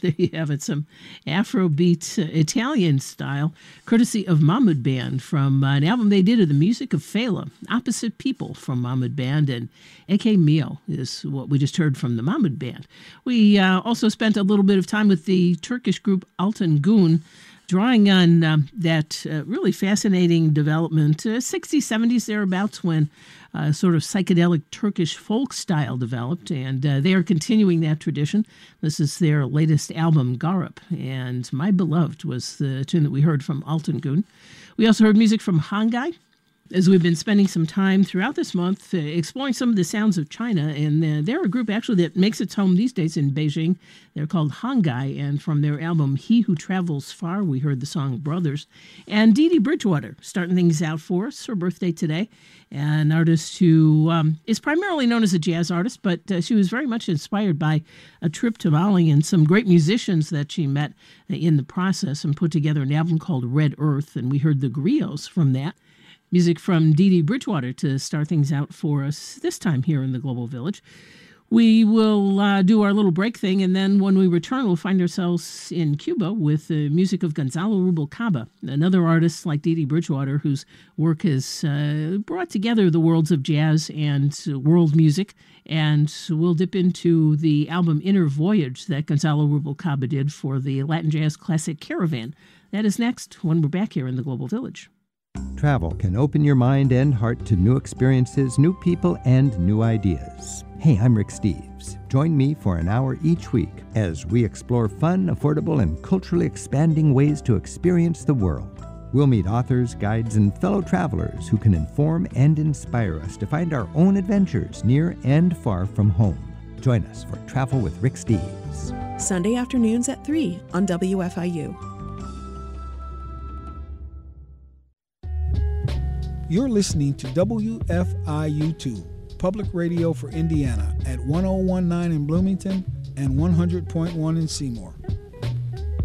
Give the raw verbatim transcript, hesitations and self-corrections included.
There you have it, some Afrobeat uh, Italian style, courtesy of Mahmood Band from uh, an album they did of the music of Fela, Opposite People from Mahmood Band, and Eke Mio is what we just heard from the Mahmood Band. We uh, also spent a little bit of time with the Turkish group Altan Gün, drawing on um, that uh, really fascinating development, uh, sixties, seventies, thereabouts, when uh, sort of psychedelic Turkish folk style developed, and uh, they are continuing that tradition. This is their latest album, Garip, and My Beloved was the tune that we heard from Altan Gün. We also heard music from Hangai, as we've been spending some time throughout this month uh, exploring some of the sounds of China. And uh, they're a group, actually, that makes its home these days in Beijing. They're called Hangai, and from their album He Who Travels Far, we heard the song Brothers. And Dee Dee Bridgewater, starting things out for us, her birthday today, an artist who um, is primarily known as a jazz artist, but uh, she was very much inspired by a trip to Mali and some great musicians that she met in the process, and put together an album called Red Earth, and we heard the griots from that. Music from Dee Dee Bridgewater to start things out for us this time here in the Global Village. We will uh, do our little break thing, and then when we return, we'll find ourselves in Cuba with the music of Gonzalo Rubalcaba, another artist like Dee Dee Bridgewater, whose work has uh, brought together the worlds of jazz and uh, world music. And we'll dip into the album Inner Voyage that Gonzalo Rubalcaba did for the Latin jazz classic Caravan. That is next when we're back here in the Global Village. Travel can open your mind and heart to new experiences, new people, and new ideas. Hey, I'm Rick Steves. Join me for an hour each week as we explore fun, affordable, and culturally expanding ways to experience the world. We'll meet authors, guides, and fellow travelers who can inform and inspire us to find our own adventures near and far from home. Join us for Travel with Rick Steves. Sunday afternoons at three on W F I U. You're listening to W F I U two, Public Radio for Indiana, at one oh one point nine in Bloomington and one hundred point one in Seymour.